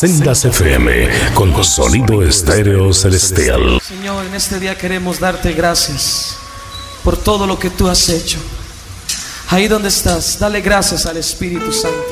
Sendas FM con sonido estéreo celestial. Señor, en este día queremos darte gracias por todo lo que tú has hecho. Ahí donde estás, dale gracias al Espíritu Santo.